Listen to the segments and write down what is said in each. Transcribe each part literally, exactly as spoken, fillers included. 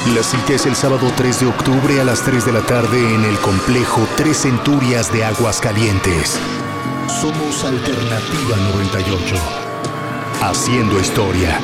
La cita es el sábado tres de octubre a las tres de la tarde en el complejo Tres Centurias de Aguascalientes. Somos Alternativa noventa y ocho. Haciendo historia.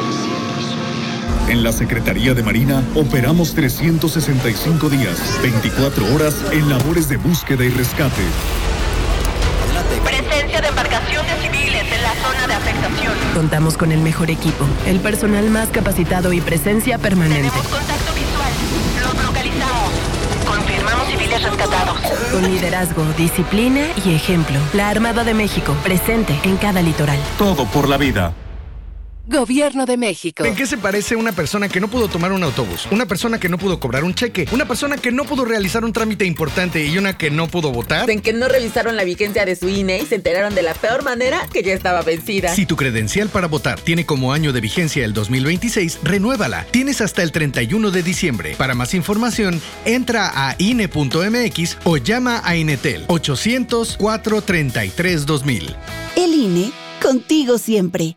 En la Secretaría de Marina operamos trescientos sesenta y cinco días, veinticuatro horas en labores de búsqueda y rescate. Presencia de embarcaciones civiles en la zona de afectación. Contamos con el mejor equipo, el personal más capacitado y presencia permanente. Tenemos contacto visual. Los localizamos. Confirmamos civiles rescatados. Con liderazgo, disciplina y ejemplo. La Armada de México, presente en cada litoral. Todo por la vida. Gobierno de México. ¿En qué se parece una persona que no pudo tomar un autobús? Una persona que no pudo cobrar un cheque. Una persona que no pudo realizar un trámite importante y una que no pudo votar. En que no revisaron la vigencia de su I N E y se enteraron de la peor manera que ya estaba vencida. Si tu credencial para votar tiene como año de vigencia el dos mil veintiséis, renuévala. Tienes hasta el treinta y uno de diciembre. Para más información, entra a I N E punto M X o llama a Inetel ochocientos, cuatrocientos treinta y tres, dos mil. El I N E, contigo siempre.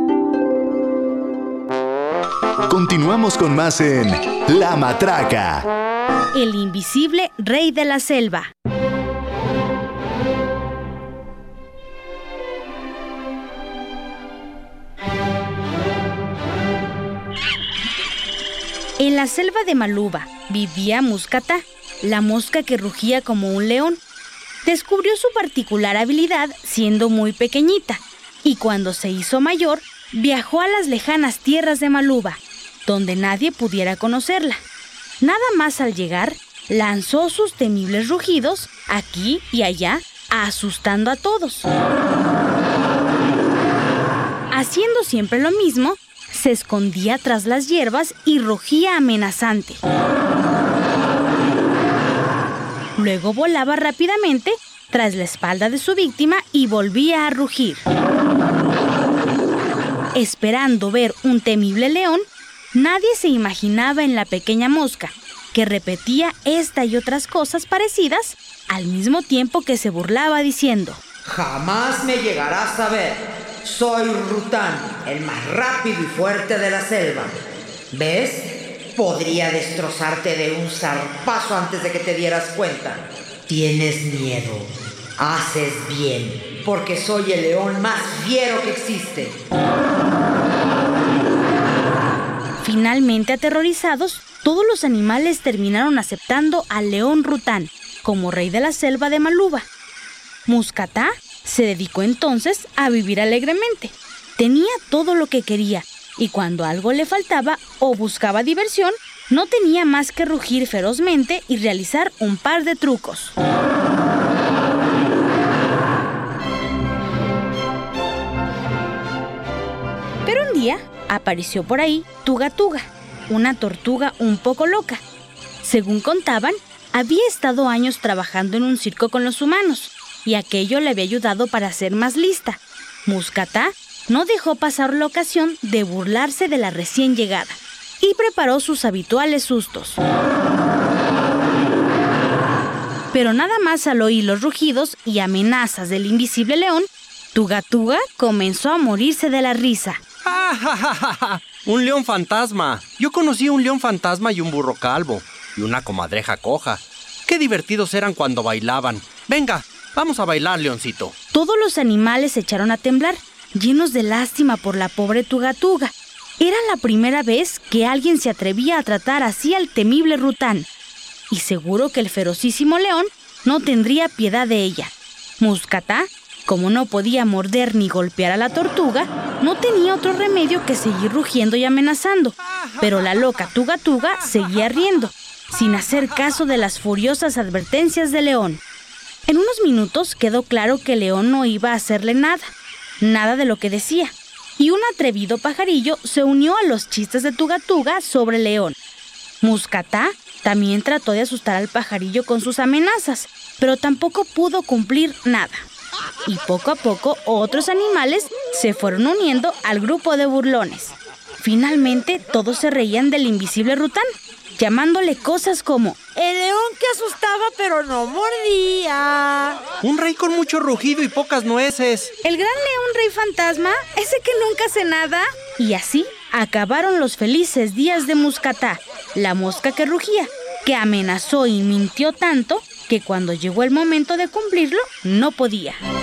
Continuamos con más en La Matraca. El invisible rey de la selva. En la selva de Maluba vivía Muscatá, la mosca que rugía como un león. Descubrió su particular habilidad siendo muy pequeñita y cuando se hizo mayor, viajó a las lejanas tierras de Maluba, donde nadie pudiera conocerla. Nada más al llegar, lanzó sus temibles rugidos aquí y allá, asustando a todos. Haciendo siempre lo mismo, se escondía tras las hierbas y rugía amenazante. Luego volaba rápidamente tras la espalda de su víctima y volvía a rugir. Esperando ver un temible león, nadie se imaginaba en la pequeña mosca, que repetía esta y otras cosas parecidas, al mismo tiempo que se burlaba diciendo: jamás me llegarás a ver. Soy Rután, el más rápido y fuerte de la selva. ¿Ves? Podría destrozarte de un zarpazo antes de que te dieras cuenta. Tienes miedo. Haces bien, porque soy el león más fiero que existe. Finalmente, aterrorizados, todos los animales terminaron aceptando al león Rután como rey de la selva de Maluba. Muscatá se dedicó entonces a vivir alegremente. Tenía todo lo que quería y cuando algo le faltaba o buscaba diversión, no tenía más que rugir ferozmente y realizar un par de trucos. Pero un día apareció por ahí Tuga Tuga, una tortuga un poco loca. Según contaban, había estado años trabajando en un circo con los humanos y aquello le había ayudado para ser más lista. Muscatá no dejó pasar la ocasión de burlarse de la recién llegada y preparó sus habituales sustos. Pero nada más al oír los rugidos y amenazas del invisible león, Tuga Tuga comenzó a morirse de la risa. ¡Ah, ja, ja, ja, ja! ¡Un león fantasma! Yo conocí un león fantasma y un burro calvo y una comadreja coja. ¡Qué divertidos eran cuando bailaban! Venga, vamos a bailar, leoncito. Todos los animales se echaron a temblar, llenos de lástima por la pobre Tuga Tuga. Era la primera vez que alguien se atrevía a tratar así al temible Rután. Y seguro que el ferocísimo león no tendría piedad de ella. Muscatá, como no podía morder ni golpear a la tortuga, no tenía otro remedio que seguir rugiendo y amenazando. Pero la loca Tuga Tuga seguía riendo, sin hacer caso de las furiosas advertencias del león. En unos minutos quedó claro que el león no iba a hacerle nada, nada de lo que decía. Y un atrevido pajarillo se unió a los chistes de Tuga Tuga sobre el león. Muscatá también trató de asustar al pajarillo con sus amenazas, pero tampoco pudo cumplir nada. Y poco a poco otros animales se fueron uniendo al grupo de burlones. Finalmente todos se reían del invisible Rután, llamándole cosas como el león que asustaba pero no mordía. Un rey con mucho rugido y pocas nueces. El gran león rey fantasma, ese que nunca hace nada. Y así acabaron los felices días de Muscatá, la mosca que rugía, que amenazó y mintió tanto que cuando llegó el momento de cumplirlo, no podía.